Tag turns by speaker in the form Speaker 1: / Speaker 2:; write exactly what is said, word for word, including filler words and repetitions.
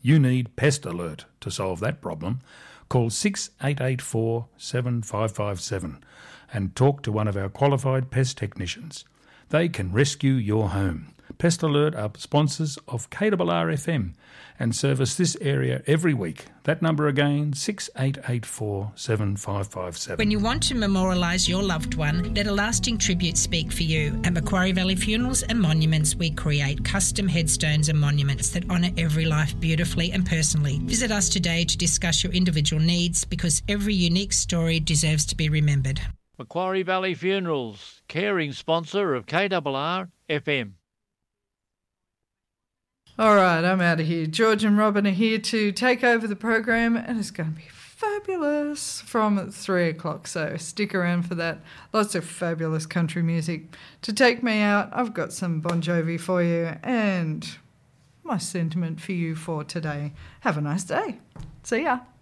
Speaker 1: You need Pest Alert to solve that problem. Call six eight eight four, seven five five seven and talk to one of our qualified pest technicians. They can rescue your home. Pest Alert are sponsors of K R R F M and service this area every week. That number again, six eight eight four, seven five five seven.
Speaker 2: When you want to memorialise your loved one, let a lasting tribute speak for you. At Macquarie Valley Funerals and Monuments, we create custom headstones and monuments that honour every life beautifully and personally. Visit us today to discuss your individual needs, because every unique story deserves to be remembered.
Speaker 3: Macquarie Valley Funerals, caring sponsor of K R R F M.
Speaker 4: All right, I'm out of here. George and Robin are here to take over the program, and it's going to be fabulous from three o'clock, so stick around for that. Lots of fabulous country music. To take me out, I've got some Bon Jovi for you and my sentiment for you for today. Have a nice day. See ya.